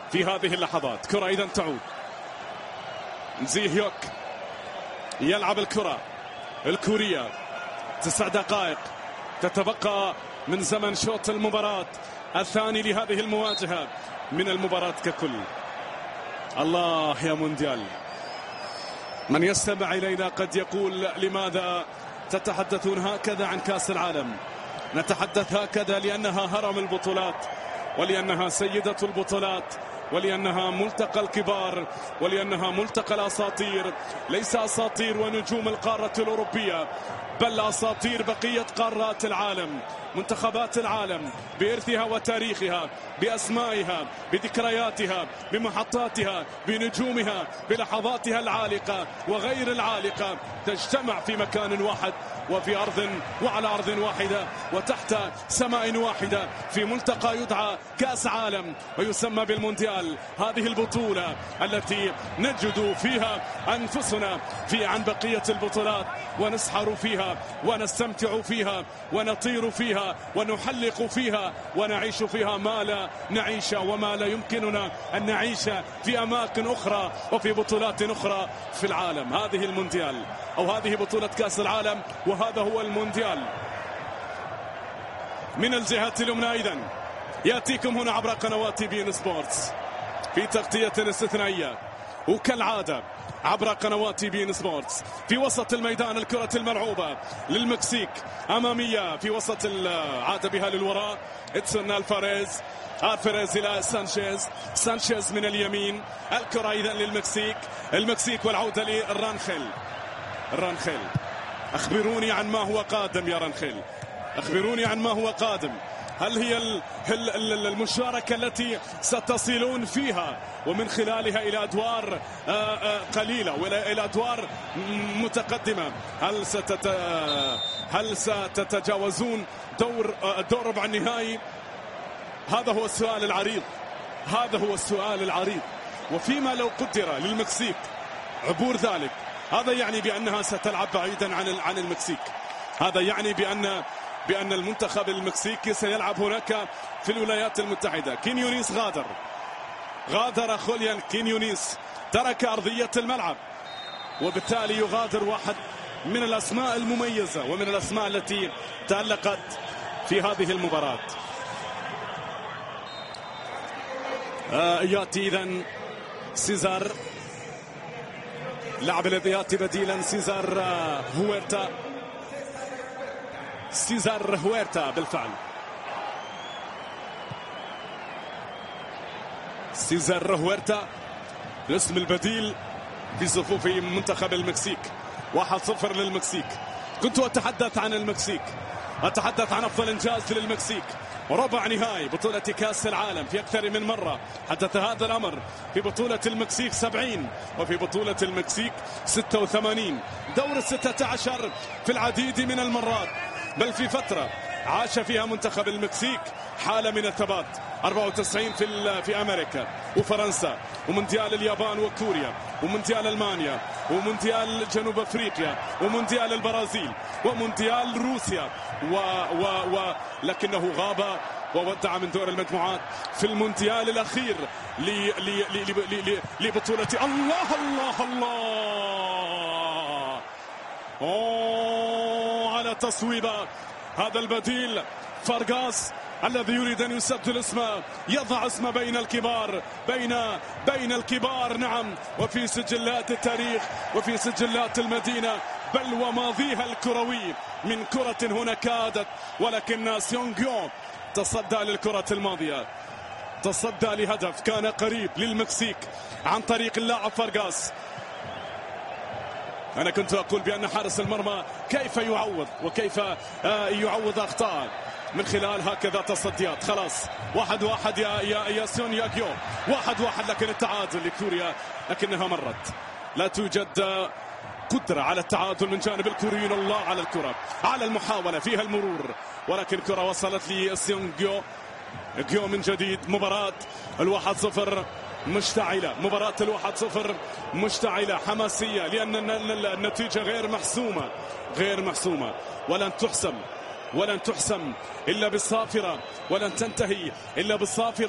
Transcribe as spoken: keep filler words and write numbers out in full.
في هذه اللحظات. كرة إذا تعود، زي هيوك يلعب الكرة الكورية. تسع دقائق تتبقى من زمن شوط المباراة الثاني لهذه المواجهة من المباراة ككل. الله يا مونديال. من يستمع إلينا قد يقول لماذا تتحدثون هكذا عن كأس العالم؟ نتحدث هكذا لأنها هرم البطولات، ولأنها سيدة البطولات، ولأنها ملتقى الكبار، ولأنها ملتقى الأساطير. ليس أساطير ونجوم القارة الأوروبية، بل أساطير بقية قارات العالم، منتخبات العالم بإرثها وتاريخها، بأسمائها، بذكرياتها، بمحطاتها، بنجومها، بلحظاتها العالقة وغير العالقة، تجتمع في مكان واحد وفي أرض وعلى أرض واحدة وتحت سماء واحدة في ملتقى يدعى كأس عالم ويسمى بالمونديال. هذه البطولة التي نجد فيها أنفسنا في عن بقية البطولات ونسحر فيها ونستمتع فيها ونطير فيها ونحلق فيها ونعيش فيها ما لا نعيش وما لا يمكننا أن نعيش في أماكن أخرى وفي بطولات أخرى في العالم. هذه المونديال أو هذه بطولة كأس العالم، وهذا هو المونديال. من الجهة اليمنى إذن يأتيكم هنا عبر قنوات بي إن سبورتس في تغطية استثنائية وكالعادة عبر قنوات بي إن سبورتس. في وسط الميدان الكرة الملعوبة للمكسيك أمامية، في وسط عاد بها للوراء إدسون الفاريز، الفاريز إلى سانشيز، سانشيز من اليمين. الكرة إذن للمكسيك، المكسيك والعودة للرانخيل. الرانخيل أخبروني عن ما هو قادم يا رانخيل، أخبروني عن ما هو قادم. هل هي المشاركة التي ستصلون فيها ومن خلالها إلى أدوار قليلة وإلى أدوار متقدمة؟ هل ستت هل ستتجاوزون دور دور ربع النهائي؟ هذا هو السؤال العريض، هذا هو السؤال العريض. وفيما لو قدر للمكسيك عبور ذلك، هذا يعني بأنها ستلعب بعيدا عن عن المكسيك. هذا يعني بأن بأن المنتخب المكسيكي سيلعب هناك في الولايات المتحدة. كينيونيس غادر غادر خوليان كينيونيس، ترك أرضية الملعب، وبالتالي يغادر واحد من الأسماء المميزة ومن الأسماء التي تألقت في هذه المباراة. آه يأتي إذن سيزار، لاعب الذي يأتي بديلا سيزار هويرتا. سيزار هويرتا بالفعل، سيزار هويرتا الاسم البديل في صفوف منتخب المكسيك. واحد صفر للمكسيك. كنت أتحدث عن المكسيك، أتحدث عن أفضل إنجاز للمكسيك، ربع نهائي بطولة كأس العالم في أكثر من مرة. حدث هذا الأمر في بطولة المكسيك سبعين وفي بطولة المكسيك ستة وثمانين، دور الستة عشر في العديد من المرات، بل في فترة عاش فيها منتخب المكسيك حالة من الثبات. أربعة وتسعين في في أمريكا وفرنسا، ومونديال اليابان وكوريا، ومونديال ألمانيا، ومونديال جنوب أفريقيا، ومونديال البرازيل، ومونديال روسيا، و و و لكنه غاب وودع من دور المجموعات في المونديال الأخير لبطولة. الله الله الله، أوه على تصويبة. هذا البديل فارغاس الذي يريد أن يسجل اسمه، يضع اسمه بين الكبار، بين بين الكبار، نعم، وفي سجلات التاريخ وفي سجلات المدينة، بل وماضيها الكروي من كرة هنا كادت، ولكن سيونغيو تصدى للكرة الماضية، تصدى لهدف كان قريب للمكسيك عن طريق اللاعب فارغاس. أنا كنت أقول بأن حارس المرمى كيف يعوض وكيف يعوض أخطاء من خلال هكذا تصديات. خلاص واحد واحد يا يا يا سون ياجيو، واحد واحد، لكن التعادل لكوريا لكنها مرت. لا توجد قدرة على التعادل من جانب الكوريين. الله على الكرة، على المحاولة فيها المرور، ولكن الكرة وصلت لسيون جيو. جيو من جديد. مباراة الواحد صفر مشتعلة، مباراة الواحد صفر مشتعلة حماسية، لأن النتيجة غير محسومة، غير محسومة، ولن تحسم ولن تحسم إلا بالصافرة، ولن تنتهي إلا بالصافرة.